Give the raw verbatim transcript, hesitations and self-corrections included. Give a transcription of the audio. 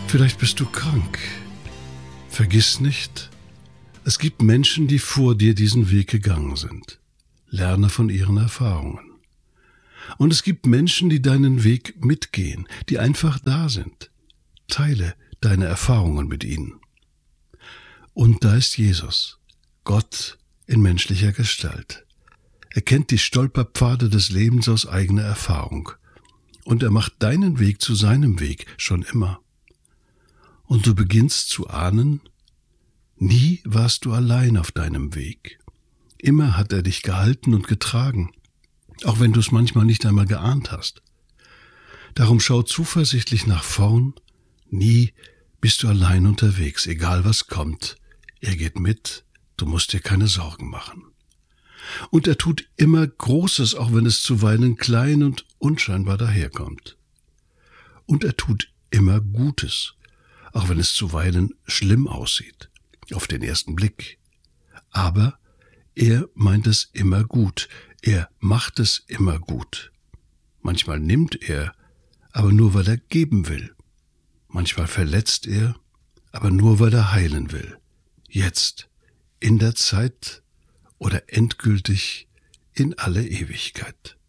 Vielleicht bist du krank. Vergiss nicht, es gibt Menschen, die vor dir diesen Weg gegangen sind. Lerne von ihren Erfahrungen. Und es gibt Menschen, die deinen Weg mitgehen, die einfach da sind. Teile deine Erfahrungen mit ihnen. Und da ist Jesus, Gott in menschlicher Gestalt. Er kennt die Stolperpfade des Lebens aus eigener Erfahrung. Und er macht deinen Weg zu seinem Weg schon immer. Und du beginnst zu ahnen, nie warst du allein auf deinem Weg. Immer hat er dich gehalten und getragen, auch wenn du es manchmal nicht einmal geahnt hast. Darum schau zuversichtlich nach vorn, nie bist du allein unterwegs, egal was kommt. Er geht mit, du musst dir keine Sorgen machen. Und er tut immer Großes, auch wenn es zuweilen klein und unscheinbar daherkommt. Und er tut immer Gutes, auch wenn es zuweilen schlimm aussieht, auf den ersten Blick. Aber er meint es immer gut, er macht es immer gut. Manchmal nimmt er, aber nur weil er geben will. Manchmal verletzt er, aber nur weil er heilen will. Jetzt, in der Zeit oder endgültig in alle Ewigkeit.